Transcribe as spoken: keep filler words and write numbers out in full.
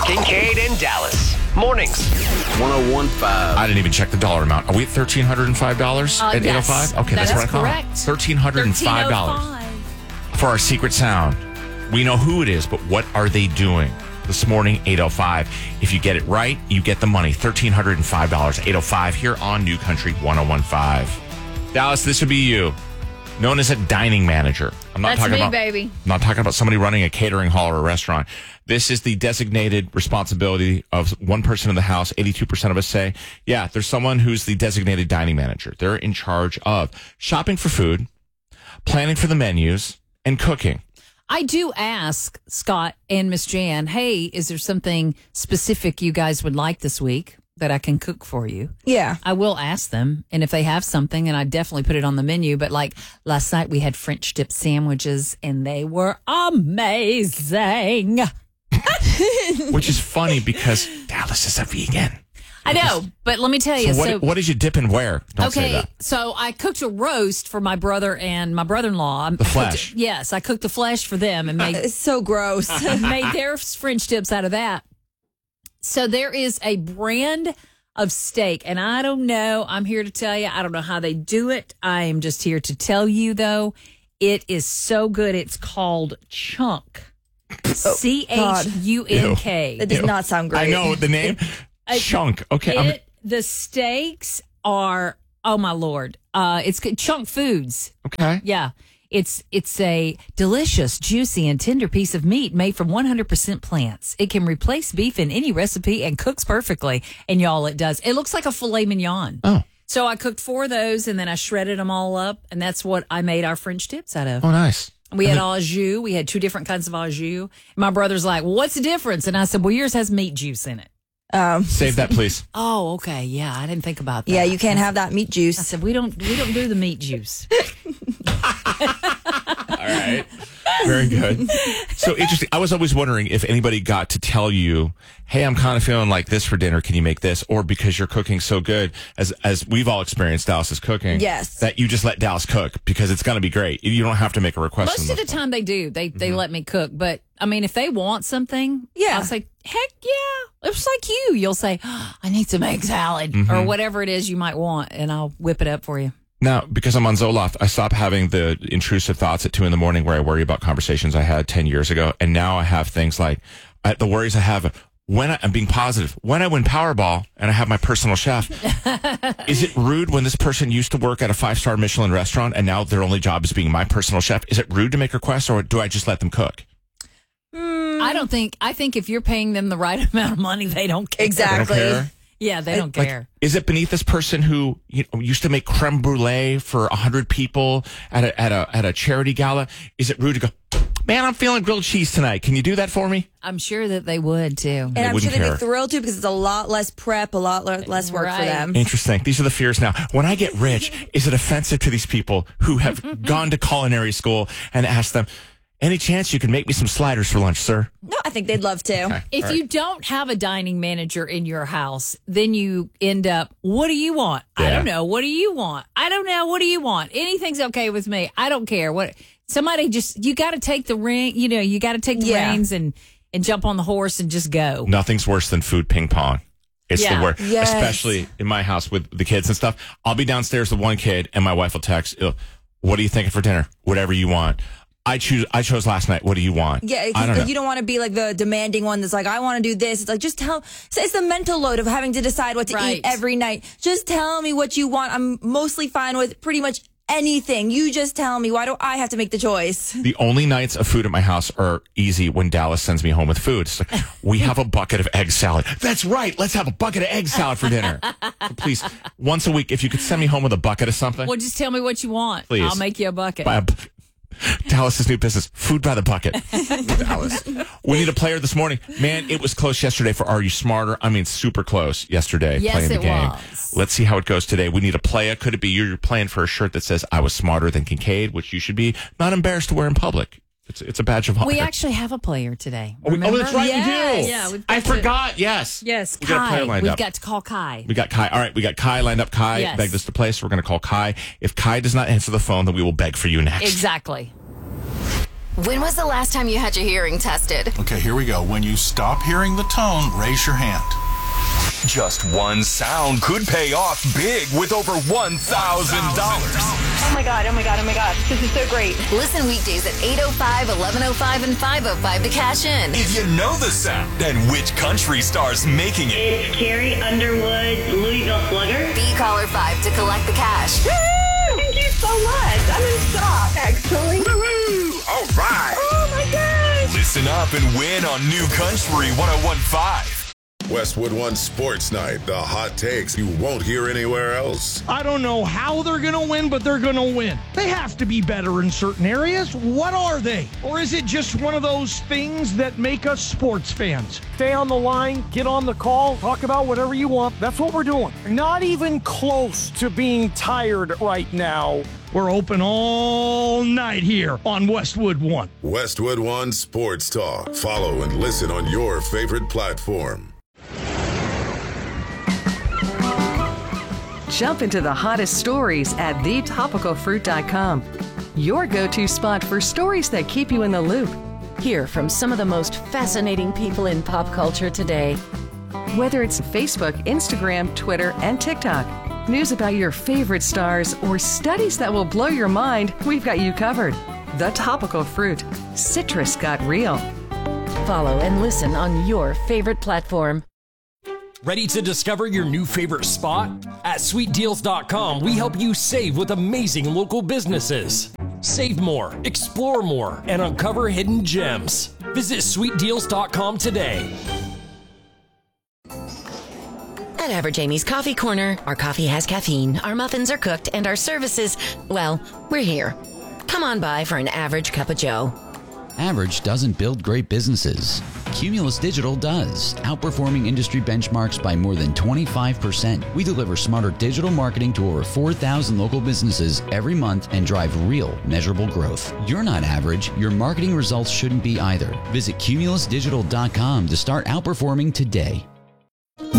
Kincaid and Dallas. Mornings. one oh one point five. I didn't even check the dollar amount. Are we at one thousand three hundred five dollars Uh, at yes. eight oh five? Okay, that's, That what I is thought. correct. one thousand three hundred five dollars for our secret sound. We know who it is, but what are they doing? This morning, eight oh five. If you get it right, you get the money. one thousand three hundred five dollars, eight oh five here on New Country one oh one point five. Dallas, this would be you. Known as a dining manager. I'm not That's talking me, about baby. I'm not talking about somebody running a catering hall or a restaurant. This is the designated responsibility of one person in the house. eighty-two percent of us say, yeah, there's someone who's the designated dining manager. They're in charge of shopping for food, planning for the menus, and cooking. I do ask Scott and Miss Jan, hey, is there something specific you guys would like this week that I can cook for you? Yeah. I will ask them, and if they have something, and I definitely put it on the menu. But like last night, we had French dip sandwiches, and they were amazing. Which is funny because Dallas is a vegan. I know, but let me tell you. So what, so, what did you dip and where? Don't say okay, that. so I cooked a roast for my brother and my brother-in-law. The flesh. Yes, I cooked the flesh for them and made It's so gross. made their French dips out of that. So there is a brand of steak, and I don't know. I'm here to tell you. I don't know how they do it. I am just here to tell you, though. It is so good. It's called Chunk. C H U N K. That does Ew. not sound great. I know the name. Chunk. Okay. I'm, It, the steaks are, oh, my Lord. Uh, it's good. Chunk Foods. okay. Yeah. It's it's a delicious, juicy, and tender piece of meat made from one hundred percent plants. It can replace beef in any recipe and cooks perfectly. And y'all, it does. It looks like a filet mignon. Oh. So I cooked four of those, and then I shredded them all up, and that's what I made our French dips out of. Oh, nice. We had au jus. We had two different kinds of au jus. My brother's like, well, what's the difference? And I said, well, yours has meat juice in it. Um, Save that, please. Oh, okay. Yeah, I didn't think about that. yeah, you can't have that meat I juice. said, we don't we don't do the meat juice. All right. Very good. So interesting. I was always wondering if anybody got to tell you, hey, I'm kind of feeling like this for dinner. Can you make this? Or because you're cooking so good, as as we've all experienced Dallas's cooking. Yes. That you just let Dallas cook because it's going to be great. You don't have to make a request. Most of the time they do. They they let me cook. But, I mean, if they want something, Yeah. I'll say, heck yeah. It's like you. You'll say, oh, I need some egg salad or whatever it is you might want, and I'll whip it up for you. Now, because I'm on Zoloft, I stopped having the intrusive thoughts at two in the morning where I worry about conversations I had ten years ago. And now I have things like uh, the worries I have when I, I'm being positive. When I win Powerball and I have my personal chef, is it rude when this person used to work at a five-star Michelin restaurant and now their only job is being my personal chef? Is it rude to make requests, or do I just let them cook? I don't think, I think if you're paying them the right amount of money, they don't care. Exactly. They don't care? Yeah, they don't Like, care. is it beneath this person who you know, used to make creme brulee for a hundred people at a at a at a charity gala? Is it rude to go, man, I'm feeling grilled cheese tonight. Can you do that for me? I'm sure that they would, too. And I'm sure wouldn't they'd care. be thrilled to because it's a lot less prep, a lot le- less work for Right. them. Interesting. These are the fears now. When I get rich, is it offensive to these people who have gone to culinary school and asked them, any chance you can make me some sliders for lunch, sir? No, I think they'd love to. If you don't have a dining manager in your house, then you end up, what do you want? I Yeah. don't know. What do you want? I don't know. What do you want? Anything's okay with me. I don't care. What somebody just you got to take the ring, you know, you got to take the Yeah. reins and and jump on the horse and just go. Nothing's worse than food ping pong. It's Yeah. the worst, Yes. especially in my house with the kids and stuff. I'll be downstairs with one kid, and my wife will text, "What are you thinking for dinner? Whatever you want." I choose. I chose last night. What do you want? Yeah, I 'cause don't know. you don't want to be like the demanding one that's like, I want to do this. It's like, just tell, so it's the mental load of having to decide what to Right. eat every night. Just tell me what you want. I'm mostly fine with pretty much anything. You just tell me. Why do I have to make the choice? The only nights of food at my house are easy when Dallas sends me home with food. It's like, we have a bucket of egg salad. That's right. Let's have a bucket of egg salad for dinner. So please, once a week, if you could send me home with a bucket of something. Well, just tell me what you want. Please. I'll make you a bucket. Buy a bu- Dallas's new business, food by the bucket. Dallas. We need a player this morning. Man, it was close yesterday for Are You Smarter? I mean, super close yesterday Yes, playing the it game. was. Let's see how it goes today. We need a player. Could it be you're playing for a shirt that says I was smarter than Kincaid, which you should be not embarrassed to wear in public. It's it's a badge of honor. We actually have a player today. Oh, we- oh, that's right, Yes. we do. Yeah, we've I got to- forgot. Yes. Yes, We got a player Kai. lined We've up. got to call Kai. We got Kai. All right, we got Kai lined up. Kai Yes. begged us to play, so we're going to call Kai. If Kai does not answer the phone, then we will beg for you next. Exactly. When was the last time you had your hearing tested? Okay, here we go. When you stop hearing the tone, raise your hand. Just one sound could pay off big with over one thousand dollars. Oh my God, oh my God, oh my God. This is so great. Listen weekdays at eight oh five, eleven oh five, and five oh five to cash in. If you know the sound, then which country star's making it? It's Carrie Underwood, Louisville Slugger. Be caller five to collect the cash. Woo! Thank you so much. I'm in shock, actually. Woo-hoo! All right. Oh my God. Listen up and win on New Country one oh one point five. Westwood One Sports Night, the hot takes you won't hear anywhere else. I don't know how they're going to win, but they're going to win. They have to be better in certain areas. What are they? Or is it just one of those things that make us sports fans? Stay on the line, get on the call, talk about whatever you want. That's what we're doing. Not even close to being tired right now. We're open all night here on Westwood One. Westwood One Sports Talk. Follow and listen on your favorite platform. Jump into the hottest stories at the topical fruit dot com. Your go-to spot for stories that keep you in the loop. Hear from some of the most fascinating people in pop culture today. Whether it's Facebook, Instagram, Twitter, and TikTok, news about your favorite stars, or studies that will blow your mind, we've got you covered. The Topical Fruit. Citrus got real. Follow and listen on your favorite platform. Ready to discover your new favorite spot? At sweet deals dot com, we help you save with amazing local businesses. Save more, explore more, and uncover hidden gems. Visit sweet deals dot com today. At Average Amy's Coffee Corner, our coffee has caffeine, our muffins are cooked, and our services, well, we're here. Come on by for an average cup of joe. Average doesn't build great businesses. Cumulus Digital does, outperforming industry benchmarks by more than twenty-five percent. We deliver smarter digital marketing to over four thousand local businesses every month and drive real, measurable growth. You're not average. Your marketing results shouldn't be either. Visit cumulus digital dot com to start outperforming today.